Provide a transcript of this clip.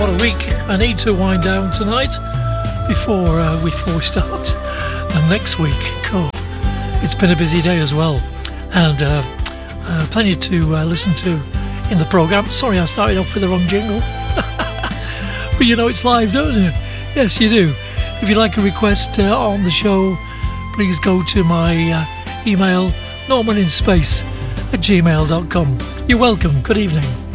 what a week. I need to wind down tonight before we start. And next week, cool. It's been a busy day as well. And plenty to listen to in the programme. Sorry, I started off with the wrong jingle. But you know it's live, don't you? Yes, you do. If you'd like a request on the show, please go to my email, normaninSpace@gmail.com. You're welcome. Good evening.